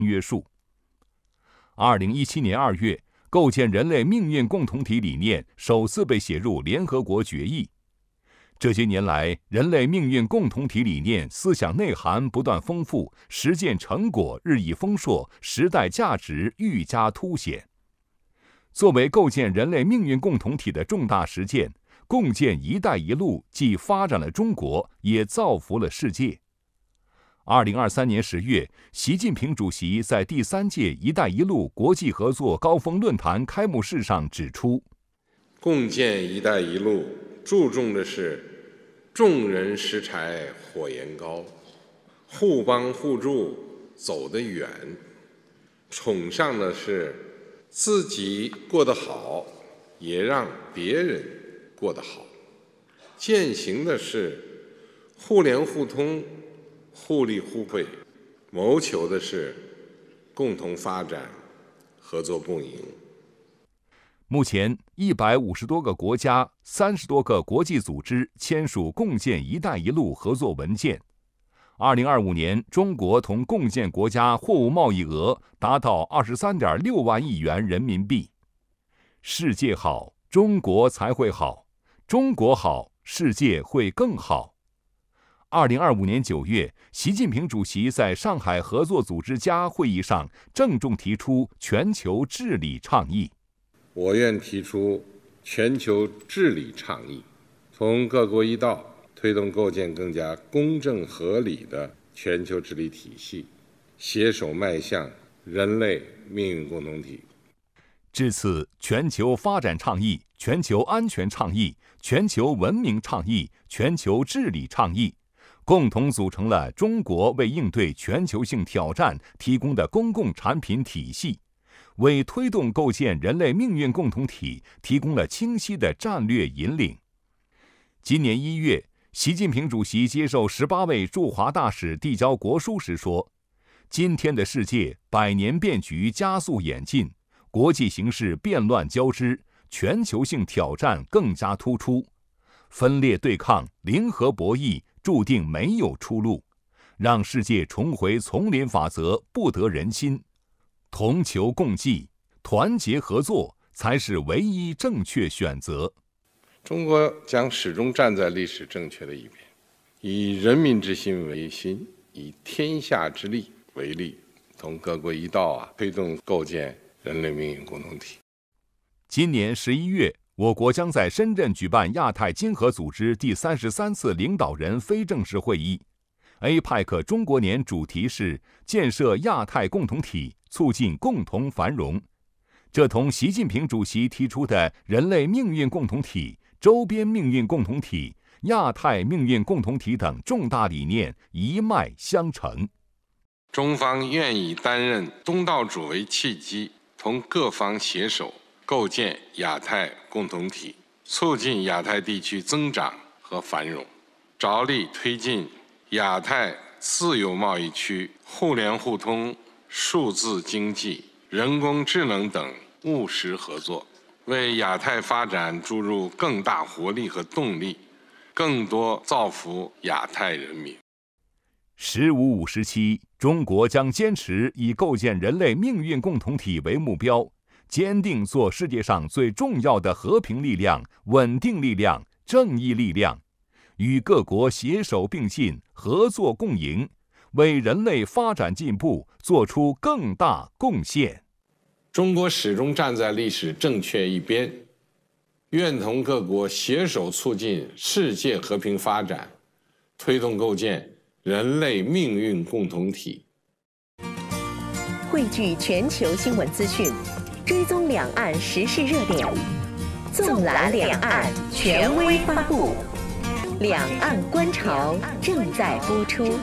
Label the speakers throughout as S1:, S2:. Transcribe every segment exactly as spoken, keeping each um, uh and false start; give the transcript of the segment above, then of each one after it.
S1: 约束。二零一七年二月，构建人类命运共同体理念首次被写入联合国决议。这些年来，人类命运共同体理念思想内涵不断丰富，实践成果日益丰硕，时代价值愈加凸显。作为构建人类命运共同体的重大实践，共建“一带一路”既发展了中国，也造福了世界。二零二三年十月，习近平主席在第三届“一带一路”国际合作高峰论坛开幕式上指出，
S2: 共建“一带一路”注重的是众人拾柴火焰高，互帮互助走得远，崇尚的是自己过得好，也让别人过得好，践行的是互联互通、互利互惠，谋求的是共同发展、合作共赢。
S1: 目前，一百五十多个国家、三十多个国际组织签署共建“一带一路”合作文件。二零二五年，中国同共建国家货物贸易额达到二十三点六万亿元人民币。世界好，中国才会好；中国好，世界会更好。二零二五年九月，习近平主席在上海合作组织家会议上郑重提出全球治理倡议。
S2: 我愿提出全球治理倡议，从各国一道推动构建更加公正合理的全球治理体系，携手迈向人类命运共同体。
S1: 至此，全球发展倡议、全球安全倡议、全球文明倡议、全球治理倡议，共同组成了中国为应对全球性挑战提供的公共产品体系，为推动构建人类命运共同体提供了清晰的战略引领。今年一月，习近平主席接受十八位驻华大使递交国书时说：“今天的世界百年变局加速演进，国际形势变乱交织，全球性挑战更加突出，分裂对抗、零和博弈注定没有出路，让世界重回丛林法则不得人心。同求共济，团结合作才是唯一正确选择。”
S2: 中国将始终站在历史正确的一边，以人民之心为心，以天下之利为利，同各国一道啊，推动构建人类命运共同体。
S1: 今年十一月，我国将在深圳举办亚太经合组织第三十三次领导人非正式会议。A P E C 中国年主题是建设亚太共同体，促进共同繁荣。这同习近平主席提出的人类命运共同体、周边命运共同体、亚太命运共同体等重大理念一脉相承。
S2: 中方愿以担任东道主为契机，同各方携手构建亚太共同体，促进亚太地区增长和繁荣，着力推进亚太自由贸易区互联互通、数字经济、人工智能等务实合作，为亚太发展注入更大活力和动力，更多造福亚太人民。
S1: 十五五时期，中国将坚持以构建人类命运共同体为目标，坚定做世界上最重要的和平力量、稳定力量、正义力量，与各国携手并进、合作共赢，为人类发展进步做出更大贡献。
S2: 中国始终站在历史正确一边，愿同各国携手促进世界和平发展，推动构建人类命运共同体。
S3: 汇聚全球新闻资讯，追踪两岸时事热点，纵览两岸权威发布。两岸观潮正在播出。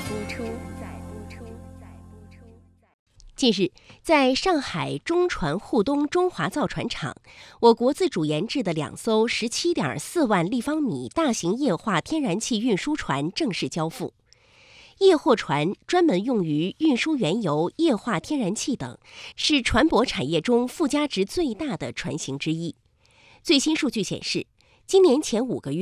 S4: 近日，在上海中船沪东中华造船厂，我国自主研制的两艘十七点四万立方米大型液化天然气运输船正式交付。液货船专门用于运输原油、液化天然气等，是船舶产业中附加值最大的船型之一。最新数据显示，今年前五个月，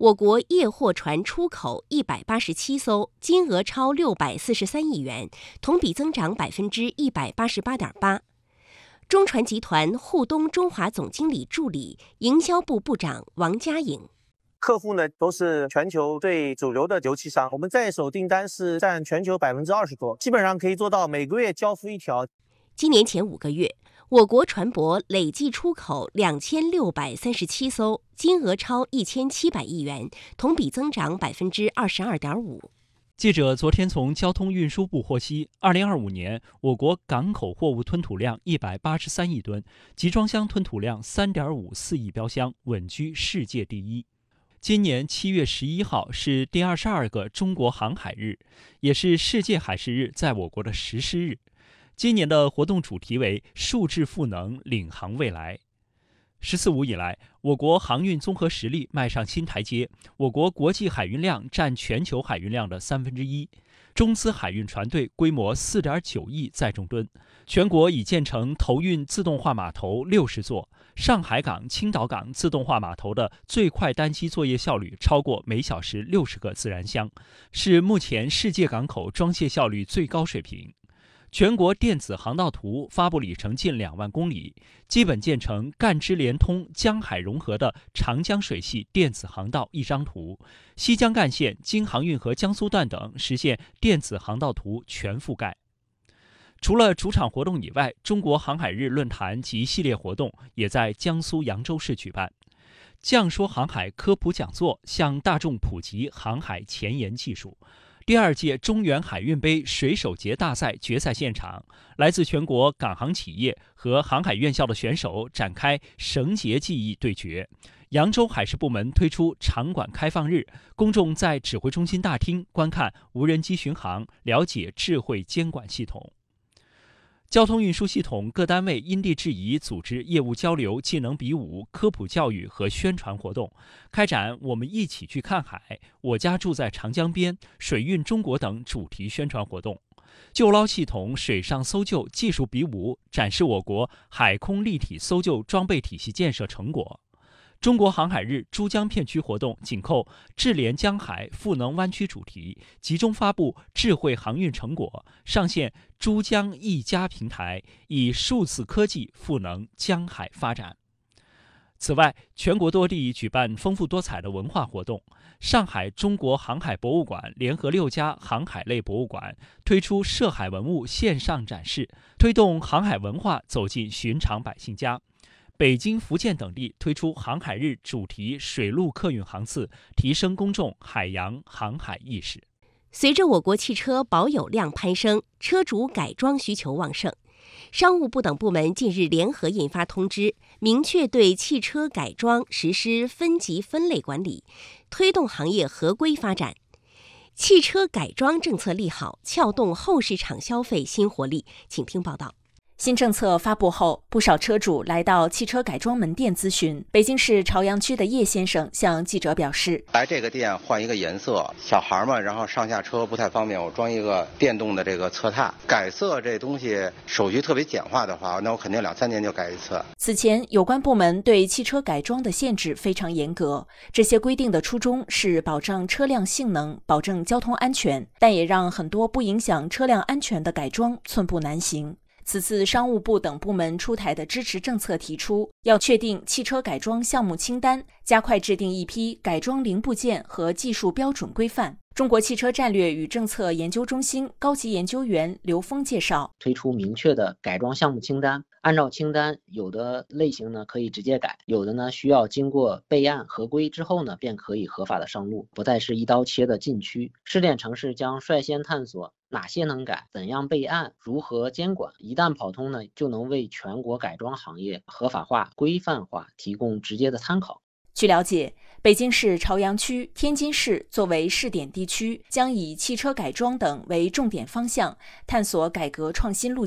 S4: 我国液货船出口一百八十七艘，金额超六百四十三亿元，同比增长百分之一百八十八点八。中船集团沪东中华总经理助理、营销部部长王佳颖。
S5: 客户呢都是全球最主流的油气商，我们在手订单是占全球百分之二十多，基本上可以做到每个月交付一条。
S4: 今年前五个月，我国船舶累计出口两千六百三十七艘，金额超一千七百亿元，同比增长百分之二十二点五。
S6: 记者昨天从交通运输部获悉，二零二五年我国港口货物吞吐量一百八十三亿吨，集装箱吞吐量三点五四亿标箱，稳居世界第一。今年七月十一号是第二十二个中国航海日，也是世界海事日在我国的实施日。今年的活动主题为“数字赋能，领航未来”。十四五以来，我国航运综合实力迈上新台阶，我国国际海运量占全球海运量的三分之一，中资海运船队规模四点九亿载重吨，全国已建成投运自动化码头六十座，上海港、青岛港自动化码头的最快单机作业效率超过每小时六十个自然箱，是目前世界港口装卸效率最高水平。全国电子航道图发布里程近两万公里，基本建成赣支连通、江海融合的长江水系电子航道一张图，西江干线、京杭运河江苏段等实现电子航道图全覆盖。除了主场活动以外，中国航海日论坛及系列活动也在江苏扬州市举办。酱说航海科普讲座向大众普及航海前沿技术。第二届中原海运杯水手节大赛决赛现场，来自全国港航企业和航海院校的选手展开绳结技艺对决。扬州海事部门推出场馆开放日，公众在指挥中心大厅观看无人机巡航，了解智慧监管系统。交通运输系统各单位因地制宜组织业务交流、技能比武、科普教育和宣传活动，开展我们一起去看海、我家住在长江边、水运中国等主题宣传活动。救捞系统水上搜救技术比武，展示我国海空立体搜救装备体系建设成果。中国航海日珠江片区活动紧扣智联江海赋能湾区主题，集中发布智慧航运成果，上线珠江一家平台，以数字科技赋能江海发展。此外，全国多地举办丰富多彩的文化活动。上海中国航海博物馆联合六家航海类博物馆推出涉海文物线上展示，推动航海文化走进寻常百姓家。北京、福建等地推出航海日主题水陆客运航次，提升公众海洋航海意识。
S4: 随着我国汽车保有量攀升，车主改装需求旺盛，商务部等部门近日联合印发通知，明确对汽车改装实施分级分类管理，推动行业合规发展。汽车改装政策利好，撬动后市场消费新活力。请听报道。
S7: 新政策发布后，不少车主来到汽车改装门店咨询。北京市朝阳区的叶先生向记者表示，
S8: 来这个店换一个颜色，小孩嘛，然后上下车不太方便，我装一个电动的这个侧踏。改色这东西手续特别简化的话，那我肯定两三年就改一次。
S7: 此前有关部门对汽车改装的限制非常严格，这些规定的初衷是保障车辆性能，保证交通安全，但也让很多不影响车辆安全的改装寸步难行。此次商务部等部门出台的支持政策提出，要确定汽车改装项目清单，加快制定一批改装零部件和技术标准规范。中国汽车战略与政策研究中心高级研究员刘峰介绍，
S9: 推出明确的改装项目清单，按照清单，有的类型呢可以直接改，有的呢需要经过备案合规之后呢，便可以合法的上路，不再是一刀切的禁区。试点城市将率先探索哪些能改，怎样备案，如何监管，一旦跑通呢，就能为全国改装行业合法化、规范化提供直接的参考。
S7: 据了解，北京市朝阳区、天津市作为试点地区，将以汽车改装等为重点方向，探索改革创新路径。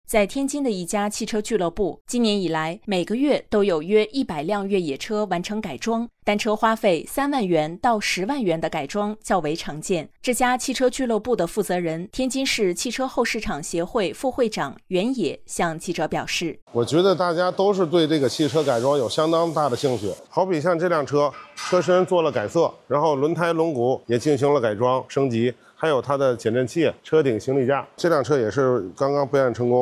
S7: 在天津的一家汽车俱乐部，今年以来每个月都有约一百辆越野车完成改装，单车花费三万元到十万元的改装较为常见。这家汽车俱乐部的负责人、天津市汽车后市场协会副会长袁野向记者表示：“
S10: 我觉得大家都是对这个汽车改装有相当大的兴趣。好比像这辆车，车身做了改色，然后轮胎、轮毂也进行了改装升级。”还有它的减震器、车顶行李架，这辆车也是刚刚备案成功。